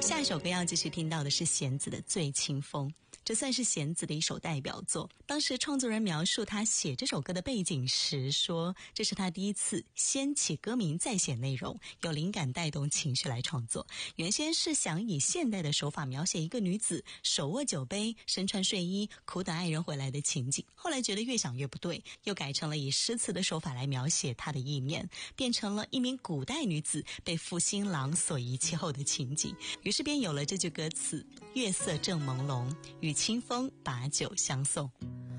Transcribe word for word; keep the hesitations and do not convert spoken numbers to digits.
下一首歌要继续听到的是弦子的《醉清风》，这算是弦子的一首代表作。当时创作人描述他写这首歌的背景时说，这是他第一次先起歌名再写内容，有灵感带动情绪来创作。原先是想以现代的手法描写一个女子手握酒杯，身穿睡衣，苦等爱人回来的情景，后来觉得越想越不对，又改成了以诗词的手法来描写她的意念，变成了一名古代女子被负心郎所遗弃后的情景。于是便有了这句歌词：月色正朦胧，与清风把酒相送。